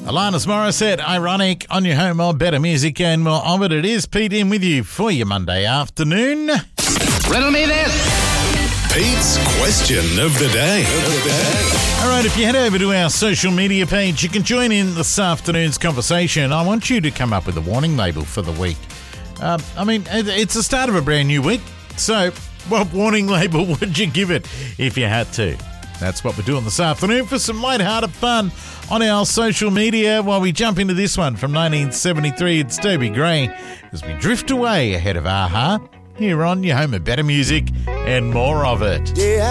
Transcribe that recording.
Alanis Morissette, Ironic, on your home of better music and more of it. It is Pete in with you for your Monday afternoon. Riddle me this. Pete's question of the day. All right, if you head over to our social media page, you can join in this afternoon's conversation. I want you to come up with a warning label for the week. It's the start of a brand new week, so what warning label would you give it if you had to? That's what we're doing this afternoon for some lighthearted fun on our social media while we jump into this one from 1973. It's Toby Gray as we drift away ahead of Aha here on your home of better music and more of it. Yeah.